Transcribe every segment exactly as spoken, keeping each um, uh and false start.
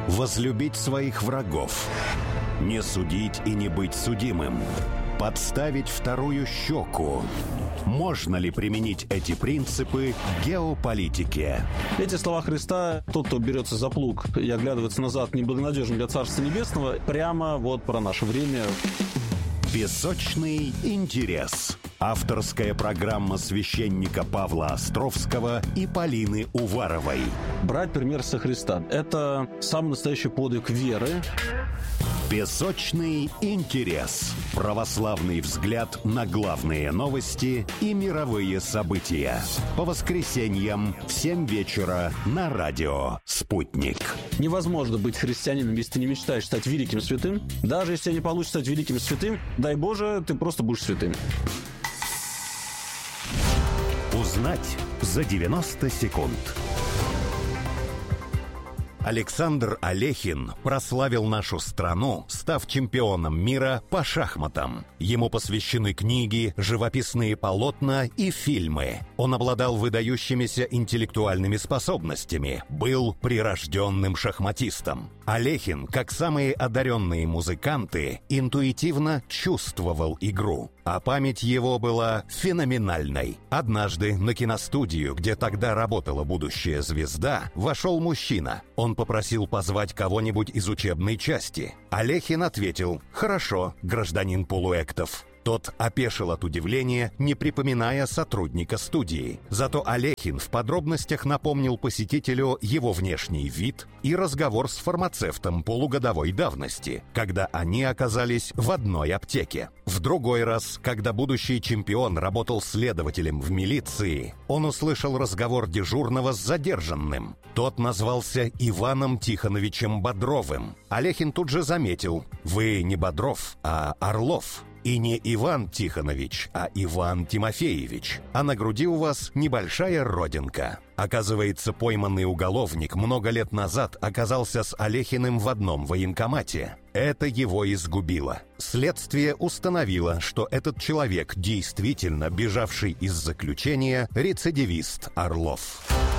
Возлюбить своих врагов. Не судить и не быть судимым. Подставить вторую щеку. Можно ли применить эти принципы к геополитике? Эти слова Христа, тот, кто берется за плуг и оглядывается назад, неблагонадежен для Царства Небесного, прямо вот про наше время. Песочный интерес. Авторская программа священника Павла Островского и Полины Уваровой. Брать пример со Христа – это самый настоящий подвиг веры. Песочный интерес. Православный взгляд на главные новости и мировые события. По воскресеньям в семь вечера на радио «Спутник». Невозможно быть христианином, если ты не мечтаешь стать великим святым. Даже если тебе не получится стать великим святым, дай Боже, ты просто будешь святым. Узнать за девяносто секунд. Александр Алехин прославил нашу страну, став чемпионом мира по шахматам. Ему посвящены книги, живописные полотна и фильмы. Он обладал выдающимися интеллектуальными способностями, был прирожденным шахматистом. Алехин, как самые одаренные музыканты, интуитивно чувствовал игру, а память его была феноменальной. Однажды на киностудию, где тогда работала будущая звезда, вошел мужчина. Он попросил позвать кого-нибудь из учебной части. Алехин ответил: «Хорошо, гражданин Полуэктов». Тот опешил от удивления, не припоминая сотрудника студии. Зато Алехин в подробностях напомнил посетителю его внешний вид и разговор с фармацевтом полугодовой давности, когда они оказались в одной аптеке. В другой раз, когда будущий чемпион работал следователем в милиции, он услышал разговор дежурного с задержанным. Тот назвался Иваном Тихоновичем Бодровым. Алехин тут же заметил: «Вы не Бодров, а Орлов. И не Иван Тихонович, а Иван Тимофеевич. А на груди у вас небольшая родинка». Оказывается, пойманный уголовник много лет назад оказался с Алехиным в одном военкомате. Это его изгубило. Следствие установило, что этот человек, действительно бежавший из заключения, рецидивист Орлов.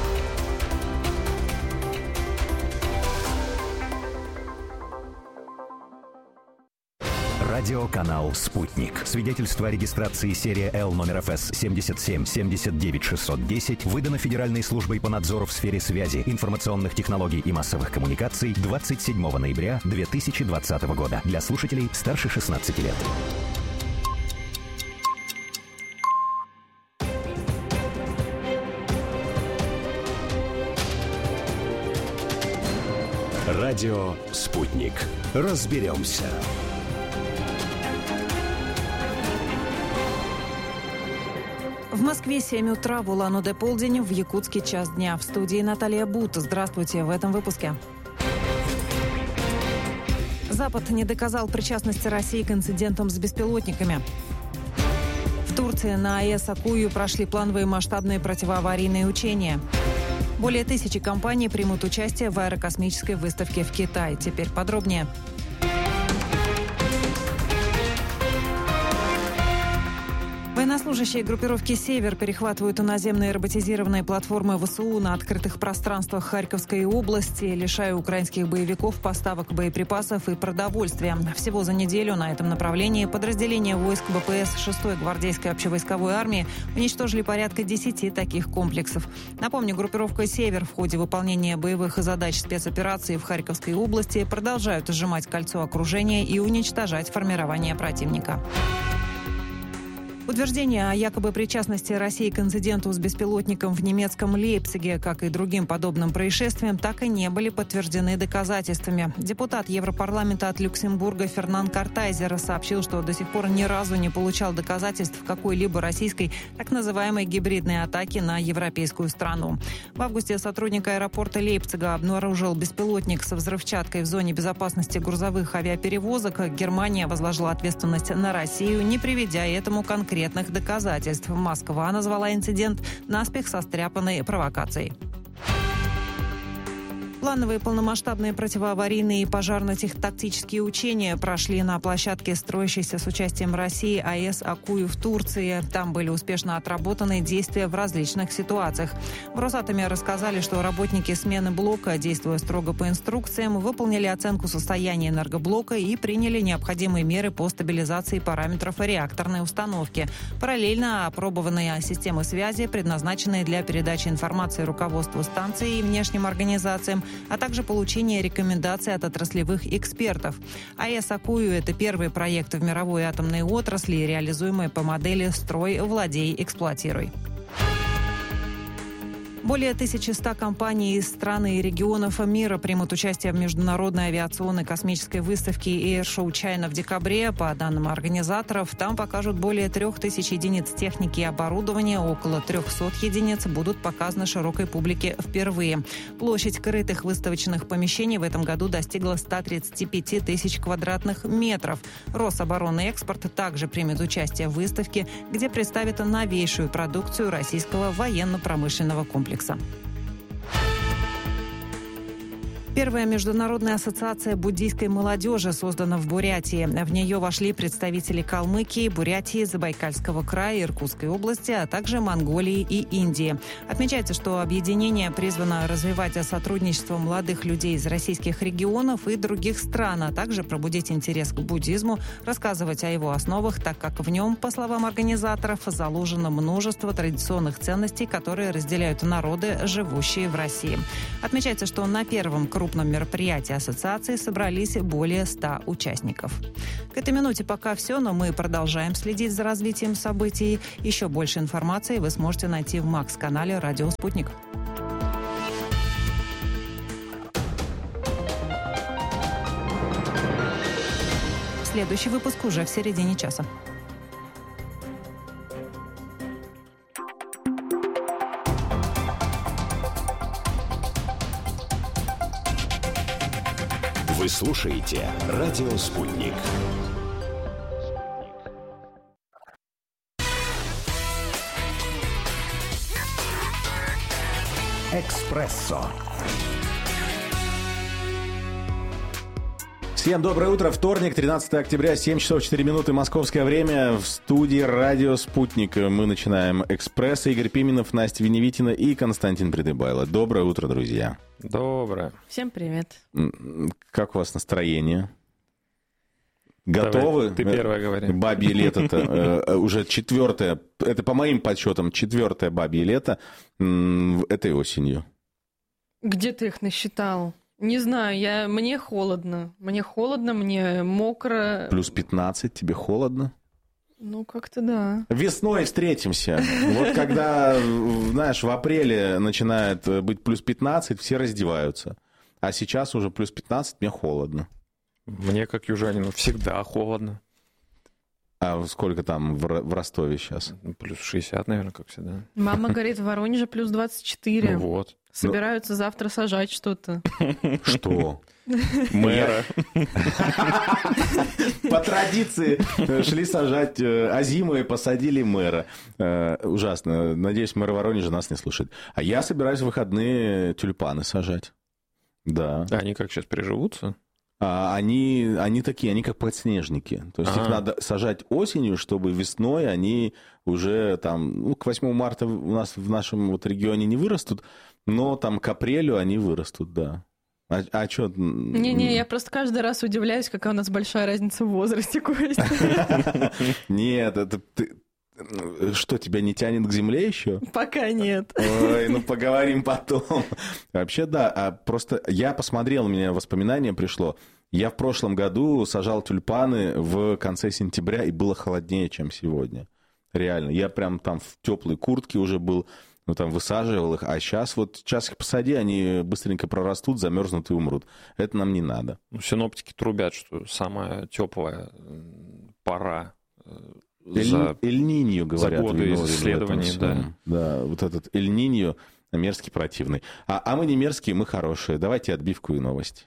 Радиоканал «Спутник». Свидетельство о регистрации серия Л номер эф эс семьдесят семь семьдесят девять шестьсот десять выдано Федеральной службой по надзору в сфере связи, информационных технологий и массовых коммуникаций двадцать седьмого ноября две тысячи двадцатого года для слушателей старше шестнадцати лет. Радио «Спутник». Разберемся. В Москве семь утра, в Улан-Удэ полдень, в Якутске час дня. В студии Наталья Бут. Здравствуйте в этом выпуске. Запад не доказал причастности России к инцидентам с беспилотниками. В Турции на АЭС Акую прошли плановые масштабные противоаварийные учения. Более тысячи компаний примут участие в аэрокосмической выставке в Китае. Теперь подробнее. Военнослужащие группировки «Север» перехватывают наземные роботизированные платформы ВСУ на открытых пространствах Харьковской области, лишая украинских боевиков поставок боеприпасов и продовольствия. Всего за неделю на этом направлении подразделения войск ВПС шестой гвардейской общевойсковой армии уничтожили порядка десяти таких комплексов. Напомню, группировка «Север» в ходе выполнения боевых задач спецоперации в Харьковской области продолжают сжимать кольцо окружения и уничтожать формирование противника. Утверждения о якобы причастности России к инциденту с беспилотником в немецком Лейпциге, как и другим подобным происшествиям, так и не были подтверждены доказательствами. Депутат Европарламента от Люксембурга Фернан Картайзер сообщил, что до сих пор ни разу не получал доказательств какой-либо российской так называемой гибридной атаки на европейскую страну. В августе сотрудник аэропорта Лейпцига обнаружил беспилотник со взрывчаткой в зоне безопасности грузовых авиаперевозок. Германия возложила ответственность на Россию, не приведя этому конкретно конкретных доказательств. Москва назвала инцидент наспех состряпанной провокацией. Внеплановые полномасштабные противоаварийные и пожарно-тактические учения прошли на площадке, строящейся с участием России АЭС Акую в Турции. Там были успешно отработаны действия в различных ситуациях. В Росатоме рассказали, что работники смены блока, действуя строго по инструкциям, выполнили оценку состояния энергоблока и приняли необходимые меры по стабилизации параметров реакторной установки. Параллельно опробованные системы связи, предназначенные для передачи информации руководству станции и внешним организациям, а также получение рекомендаций от отраслевых экспертов. АЭС Акую – это первый проект в мировой атомной отрасли, реализуемый по модели «Строй, владей, эксплуатируй». Более тысячи ста компаний из стран и регионов мира примут участие в международной авиационной космической выставке Air Show China в декабре. По данным организаторов, там покажут более трех тысяч единиц техники и оборудования, около трехсот единиц будут показаны широкой публике впервые. Площадь крытых выставочных помещений в этом году достигла ста тридцати пяти тысяч квадратных метров. Рособоронэкспорт также примет участие в выставке, где представит новейшую продукцию российского военно-промышленного комплекса. Первая международная ассоциация буддийской молодежи создана в Бурятии. В нее вошли представители Калмыкии, Бурятии, Забайкальского края, Иркутской области, а также Монголии и Индии. Отмечается, что объединение призвано развивать сотрудничество молодых людей из российских регионов и других стран, а также пробудить интерес к буддизму, рассказывать о его основах, так как в нем, по словам организаторов, заложено множество традиционных ценностей, которые разделяют народы, живущие в России. Отмечается, что на первом круге В крупном мероприятии ассоциации собрались более ста участников. К этой минуте пока все, но мы продолжаем следить за развитием событий. Еще больше информации вы сможете найти в Макс-канале «Радио Спутник». Следующий выпуск уже в середине часа. Вы слушаете «Радио Спутник». «Экспрессо». Всем доброе утро. Вторник, тринадцатое октября, семь часов четыре минуты, московское время. В студии «Радио Спутник» мы начинаем «Экспресс». Игорь Пименов, Настя Веневитина и Константин Придыбайло. Доброе утро, друзья. Доброе. Всем привет. Как у вас настроение? Готовы? Давай, ты первая говори. Бабье лето-то уже четвертое, это по моим подсчетам четвертое бабье лето этой осенью. Где ты их насчитал? Не знаю, я... мне холодно. Мне холодно, мне мокро. Плюс пятнадцать, тебе холодно? Ну, как-то да. Весной встретимся. Вот когда, знаешь, в апреле начинает быть плюс пятнадцать, все раздеваются. А сейчас уже плюс пятнадцать, мне холодно. Мне, как южанину, всегда холодно. А сколько там в, в Ростове сейчас? Плюс шестьдесят, наверное, как всегда. Мама говорит, в Воронеже плюс двадцать четыре. Ну вот. Собираются ну... завтра сажать что-то. Что? Мэра. По традиции шли сажать озимы и посадили мэра. Ужасно. Надеюсь, мэр Воронежа нас не слушает. А я собираюсь в выходные тюльпаны сажать. Да. Они как сейчас приживутся? А они, они такие, они как подснежники. То есть А-а-а. их надо сажать осенью, чтобы весной они уже там, ну, к восьмому марта у нас в нашем вот регионе не вырастут, но там к апрелю они вырастут, да. А, а что? Не-не, я просто каждый раз удивляюсь, какая у нас большая разница в возрасте, Костя. Нет, это ты... Что, тебя не тянет к земле еще? Пока нет. Ой, ну поговорим потом. Вообще, да, а просто я посмотрел, у меня воспоминание пришло. Я в прошлом году сажал тюльпаны в конце сентября, и было холоднее, чем сегодня. Реально. Я прям там в теплой куртке уже был, ну там высаживал их, а сейчас вот, сейчас их посади, они быстренько прорастут, замерзнут и умрут. Это нам не надо. Ну, синоптики трубят, что самая теплая пора За... Эль-Ниньо, говорят. За годы исследований, да. Да, вот этот Эль-Ниньо мерзкий, противный. А, а мы не мерзкие, мы хорошие. Давайте отбивку и новости.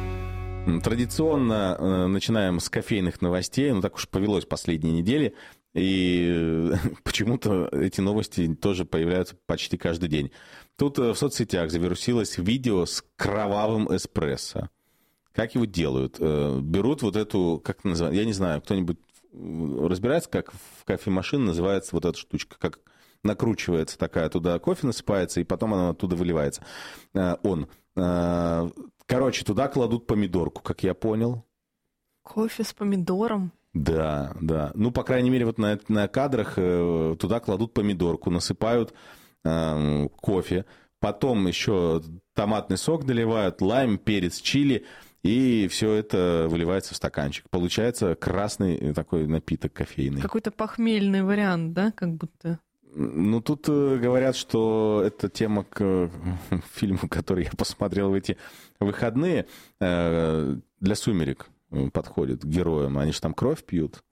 Традиционно э, начинаем с кофейных новостей. Ну, так уж повелось последние недели. И почему-то эти новости тоже появляются почти каждый день. Тут в соцсетях завирусилось видео с кровавым эспрессо. Как его делают? Берут вот эту, как это называется, я не знаю, кто-нибудь разбирается, как в кофемашине называется вот эта штучка, как накручивается такая, туда кофе насыпается, и потом она оттуда выливается. Он. Короче, туда кладут помидорку, как я понял. Кофе с помидором? Да, да. Ну, по крайней мере, вот на, на кадрах туда кладут помидорку, насыпают э, кофе, потом еще томатный сок доливают, лайм, перец, чили, и все это выливается в стаканчик. Получается красный такой напиток кофейный. Какой-то похмельный вариант, да, как будто? Ну, тут говорят, что это тема к фильму, который я посмотрел в эти выходные, э, для «Сумерек» подходит к героям. Они же там кровь пьют.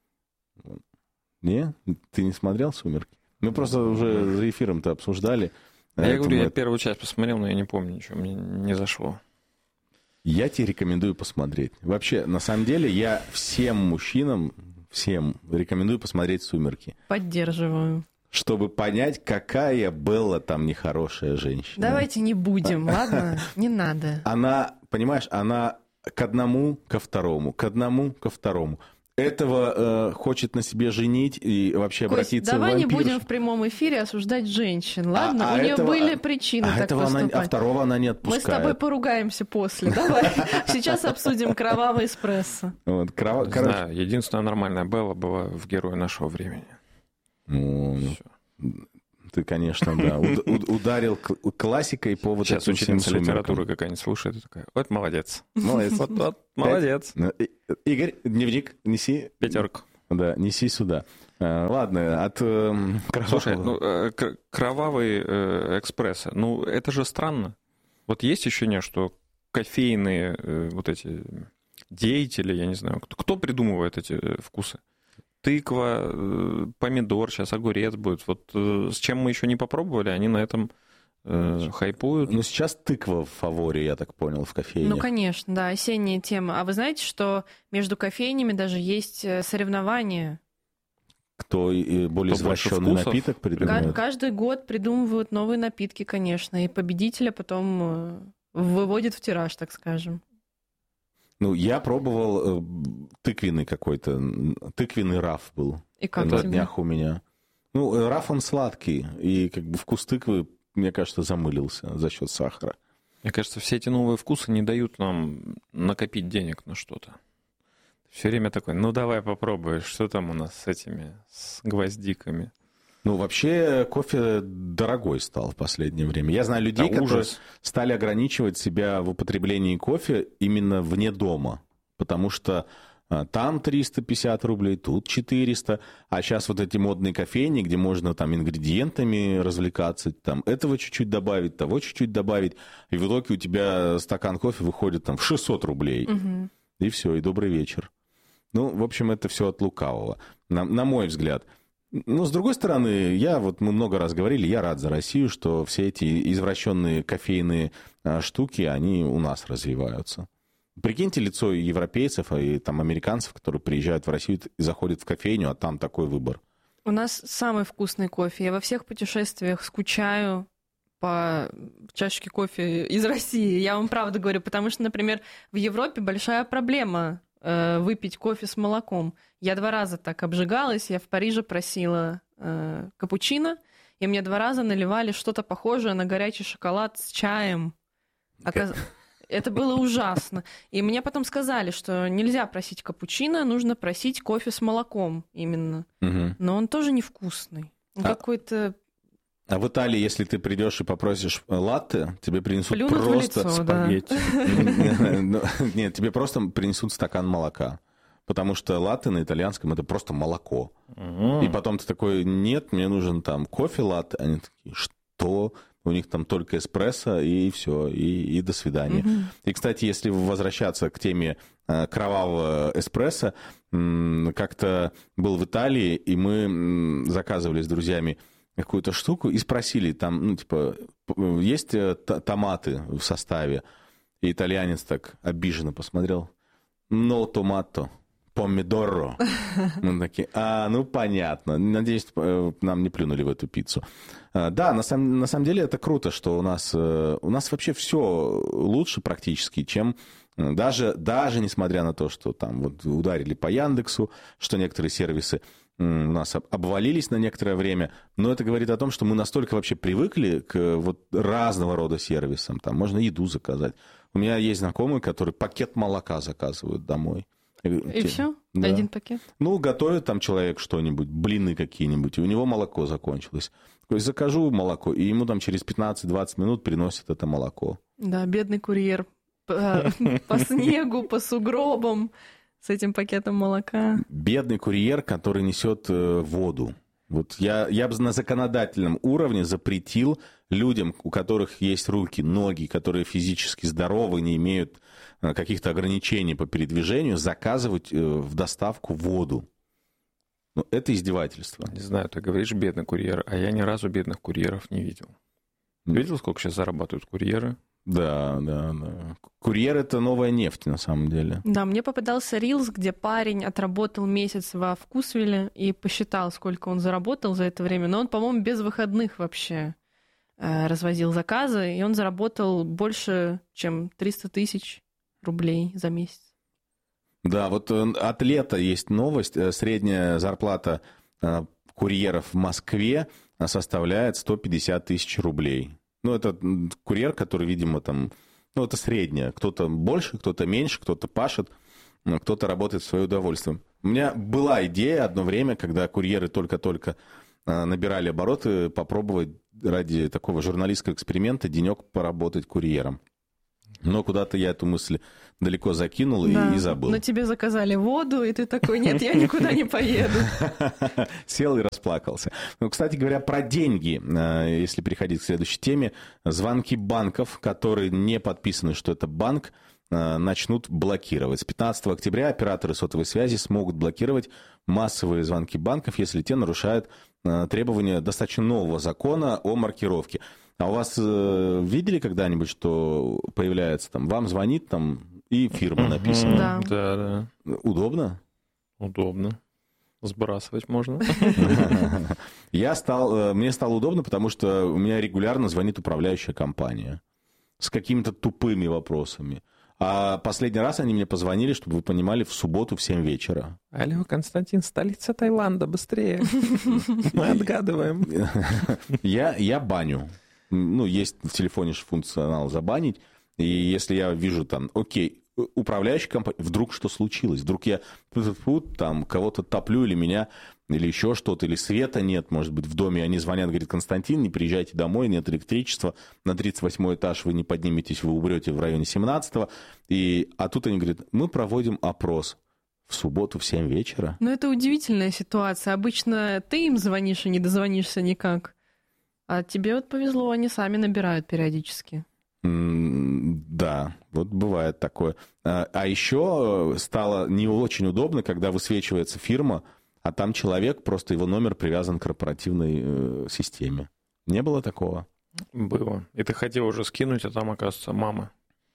Не? Ты не смотрел «Сумерки»? Мы просто уже за эфиром-то обсуждали. Я говорю, я первую часть посмотрел, но я не помню ничего, мне не зашло. Я тебе рекомендую посмотреть. Вообще, на самом деле, я всем мужчинам, всем рекомендую посмотреть «Сумерки». Поддерживаю. Чтобы понять, какая Белла там нехорошая женщина. Давайте не будем, ладно? Не надо. Она, понимаешь, она к одному, ко второму, к одному, ко второму. Этого э, хочет на себе женить и вообще Кость, обратиться давай в вампиршу. не будем в прямом эфире осуждать женщин, ладно? А, а У нее этого, были причины а так этого поступать. Она, а второго она не Мы отпускает. с тобой поругаемся после. Давай. Сейчас обсудим кровавый эспрессо. Вот, крова... Не короче... знаю, единственная нормальная Белла была в «Герое нашего времени». Ну, ты, конечно, да, ударил классикой по вот Сейчас этим всем учительница сумеркам. литературы какая-нибудь слушает и такая, вот молодец. Молодец. Вот, вот, молодец. Игорь, дневник неси. Пятерку. Да, неси сюда. Ладно, от э, кровавого... Слушай, ну, э, кровавый э, эспрессо, ну, это же странно. Вот есть ощущение, что кофейные э, вот эти деятели, я не знаю, кто, кто придумывает эти вкусы? Тыква, э, помидор, сейчас огурец будет. Вот э, с чем мы еще не попробовали, они на этом э, хайпуют. Ну, сейчас тыква в фаворе, я так понял, в кофейне. Ну, конечно, да, осенняя тема. А вы знаете, что между кофейнями даже есть соревнования? Кто более Кто больше извращенный вкусов напиток придумывает? Каждый год придумывают новые напитки, конечно, и победителя потом выводят в тираж, так скажем. Ну, я пробовал э, тыквенный какой-то, тыквенный раф был. И как на тебе? днях у меня. Ну, раф он сладкий, и как бы вкус тыквы, мне кажется, замылился за счет сахара. Мне кажется, все эти новые вкусы не дают нам накопить денег на что-то. Все время такой, ну давай попробуешь, что там у нас с этими, с гвоздиками. Ну, вообще, кофе дорогой стал в последнее время. Я знаю людей, Да, которые ужас. стали ограничивать себя в употреблении кофе именно вне дома, потому что а, там триста пятьдесят рублей, тут четыреста, а сейчас вот эти модные кофейни, где можно там ингредиентами развлекаться, там этого чуть-чуть добавить, того чуть-чуть добавить, и в итоге у тебя стакан кофе выходит там в шестьсот рублей. Угу. И все, и добрый вечер. Ну, в общем, это все от лукавого, на, на мой взгляд. Но, с другой стороны, я, вот мы много раз говорили, я рад за Россию, что все эти извращенные кофейные а, штуки, они у нас развиваются. Прикиньте лицо европейцев и там американцев, которые приезжают в Россию и заходят в кофейню, а там такой выбор. У нас самый вкусный кофе. Я во всех путешествиях скучаю по чашке кофе из России. Я вам правду говорю, потому что, например, в Европе большая проблема э, выпить кофе с молоком. Я два раза так обжигалась. Я в Париже просила э, капучино, и мне два раза наливали что-то похожее на горячий шоколад с чаем. Оказ... Это было ужасно. И мне потом сказали, что нельзя просить капучино, нужно просить кофе с молоком именно. Угу. Но он тоже невкусный. Он А- какой-то... А в Италии, если ты придешь и попросишь латте, тебе принесут Плюнут в просто лицо, да. спагетти. Нет, тебе просто принесут стакан молока. Потому что латте на итальянском это просто молоко. И потом ты такой, нет, мне нужен там кофе латте. Они такие, что? У них там только эспрессо, и все, и, и до свидания. Мгм. И, кстати, если возвращаться к теме э, кровавого эспрессо, м, как-то был в Италии, и мы м, заказывали с друзьями какую-то штуку и спросили там, ну, типа, п- есть э, т- томаты в составе? И итальянец так обиженно посмотрел. No tomato. помидоро. Мы такие, а, ну понятно. Надеюсь, нам не плюнули в эту пиццу. Да, на самом, на самом деле это круто, что у нас, у нас вообще все лучше практически, чем даже, даже несмотря на то, что там вот ударили по Яндексу, что некоторые сервисы у нас обвалились на некоторое время, но это говорит о том, что мы настолько вообще привыкли к вот разного рода сервисам. Там можно еду заказать. У меня есть знакомые, которые пакет молока заказывают домой. И все? Да. Один пакет? Ну, готовит там человек что-нибудь, блины какие-нибудь, и у него молоко закончилось. То есть закажу молоко, и ему там через пятнадцать-двадцать минут приносят это молоко. Да, бедный курьер по, по снегу, по сугробам с этим пакетом молока. Бедный курьер, который несет воду. Вот я, я бы на законодательном уровне запретил людям, у которых есть руки, ноги, которые физически здоровы, не имеют каких-то ограничений по передвижению, заказывать в доставку воду. Ну, это издевательство. Не знаю, ты говоришь бедный курьер, а я ни разу бедных курьеров не видел. Ты видел, сколько сейчас зарабатывают курьеры? Да, да, да. Курьер — это новая нефть, на самом деле. Да, мне попадался рилс, где парень отработал месяц во Вкусвилле и посчитал, сколько он заработал за это время. Но он, по-моему, без выходных вообще э, развозил заказы, и он заработал больше, чем триста тысяч рублей за месяц. Да, вот от лета есть новость. Средняя зарплата курьеров в Москве составляет сто пятьдесят тысяч рублей. Ну, это курьер, который, видимо, там, ну, это средняя. Кто-то больше, кто-то меньше, кто-то пашет, кто-то работает в свое удовольствие. У меня была идея одно время, когда курьеры только-только набирали обороты, попробовать ради такого журналистского эксперимента денек поработать курьером. Но куда-то я эту мысль далеко закинул да, и, и забыл. Но тебе заказали воду, и ты такой, нет, я никуда не поеду. Сел и расплакался. Ну, кстати говоря, про деньги, если переходить к следующей теме, звонки банков, которые не подписаны, что это банк, начнут блокировать. С пятнадцатого октября операторы сотовой связи смогут блокировать массовые звонки банков, если те нарушают требования достаточно нового закона о маркировке. А у вас э, видели когда-нибудь, что появляется там, вам звонит там и фирма написана? Да. Да, да. Удобно? Удобно. Сбрасывать можно. Я стал, мне стало удобно, потому что у меня регулярно звонит управляющая компания с какими-то тупыми вопросами. А последний раз они мне позвонили, чтобы вы понимали, в субботу в семь вечера. Алло, Константин, столица Таиланда, быстрее. Мы отгадываем. Я, я баню. Ну, есть в телефоне же функционал забанить. И если я вижу там, окей, управляющая компания, вдруг что случилось? Вдруг я там кого-то топлю или меня, или еще что-то, или света нет, может быть, в доме. Они звонят, говорят, Константин, не приезжайте домой, нет электричества, на тридцать восьмой этаж вы не подниметесь, вы умрете в районе семнадцатого. И, а тут они говорят, мы проводим опрос в субботу в семь вечера. Ну, это удивительная ситуация. Обычно ты им звонишь и не дозвонишься никак. А тебе вот повезло, они сами набирают периодически. Да, вот бывает такое. А еще стало не очень удобно, когда высвечивается фирма, а там человек, просто его номер привязан к корпоративной системе. Не было такого? Было. И ты хотел уже скинуть, а там, оказывается, мама.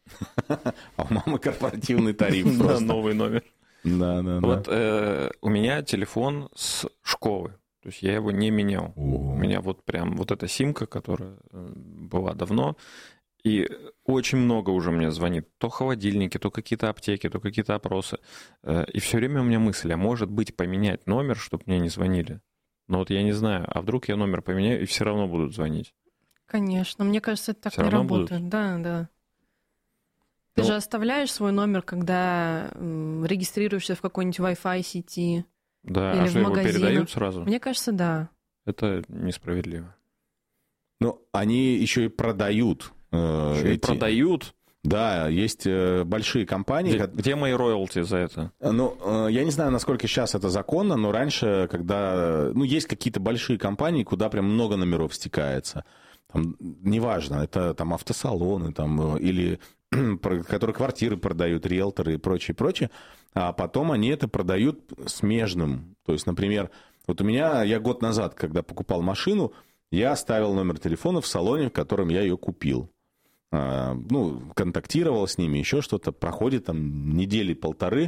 А у мамы корпоративный тариф. Да, новый номер. Да, да, да. Вот у меня телефон с школы. То есть я его не менял. У меня вот прям вот эта симка, которая была давно, и очень много уже мне звонит. То холодильники, то какие-то аптеки, то какие-то опросы. И все время у меня мысль, а может быть поменять номер, чтобы мне не звонили. Но вот я не знаю, а вдруг я номер поменяю, и все равно будут звонить? Конечно, мне кажется, это так Всё не равно работает. будут? Да, да. Ты Ну, же оставляешь свой номер, когда м, регистрируешься в какой-нибудь Wi-Fi сети. Да, Или а в что, его магазинах. передают сразу? Мне кажется, да. Это несправедливо. Ну, они еще и продают. э, Еще и эти- продают? Да, есть э, большие компании. Где, ко- где мои роялти за это? Ну, э, я не знаю, насколько сейчас это законно, но раньше, когда... Ну, есть какие-то большие компании, куда прям много номеров стекается. Там, неважно, это там автосалоны, там, э, или про- которые квартиры продают, риэлторы и прочее, прочее. А потом они это продают смежным. То есть, например, вот у меня, я год назад, когда покупал машину, я оставил номер телефона в салоне, в котором я ее купил. А, ну, контактировал с ними, еще что-то. Проходит там недели полторы,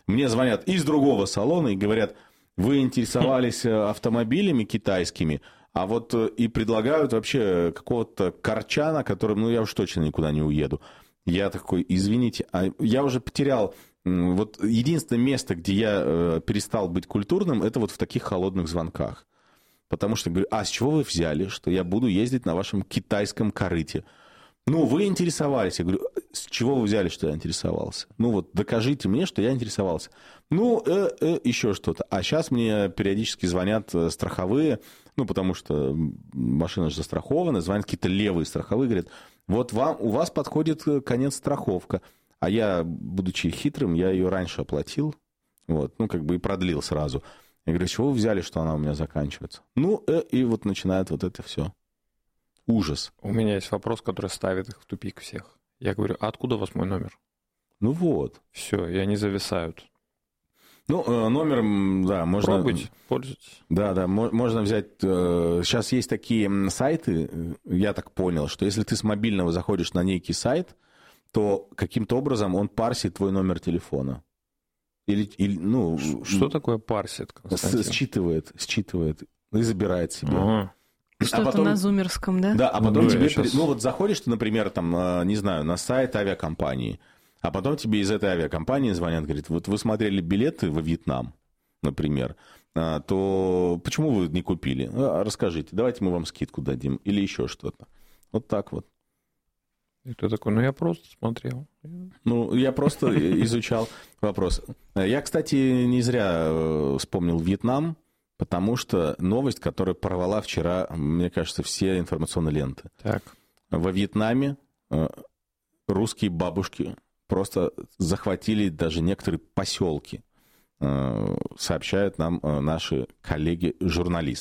Мне звонят из другого салона и говорят, вы интересовались автомобилями китайскими, а вот и предлагают вообще какого-то корча, на котором, ну, я уж точно никуда не уеду. Я такой, извините, а я уже потерял... Вот единственное место, где я перестал быть культурным, это вот в таких холодных звонках. Потому что, говорю, а с чего вы взяли, что я буду ездить на вашем китайском корыте? Ну, вы интересовались. Я говорю, с чего вы взяли, что я интересовался? Ну, вот докажите мне, что я интересовался. Ну, э, э, еще что-то. А сейчас мне периодически звонят страховые, ну, потому что машина же застрахована, звонят какие-то левые страховые, говорят, вот вам, у вас подходит конец страховка. А я, будучи хитрым, я ее раньше оплатил, вот, ну, как бы и продлил сразу. Я говорю, с чего вы взяли, что она у меня заканчивается? Ну, э, и вот начинает вот это все. Ужас. У меня есть вопрос, который ставит их в тупик всех. Я говорю, а откуда у вас мой номер? Ну вот. Все, и они зависают. Ну, номер, да, можно... Пробуйте, пользуйтесь. Да, да, можно взять... Сейчас есть такие сайты, я так понял, что если ты с мобильного заходишь на некий сайт, то каким-то образом он парсит твой номер телефона. Или, или ну... Что такое парсит, Константин? Считывает, считывает и забирает себе. Ага. Что-то а потом, на зумерском, да? Да, а потом ну, тебе... сейчас... Ну, вот заходишь ты, например, там, не знаю, на сайт авиакомпании, а потом тебе из этой авиакомпании звонят, говорят, вот вы смотрели билеты во Вьетнам, например, то почему вы не купили? Расскажите, давайте мы вам скидку дадим или еще что-то. Вот так вот. И ты такой, ну я просто смотрел. Ну, я просто изучал вопрос. Я, кстати, не зря вспомнил Вьетнам, потому что новость, которая порвала вчера, мне кажется, все информационные ленты. Так. Во Вьетнаме русские бабушки просто захватили даже некоторые поселки, сообщают нам наши коллеги-журналисты.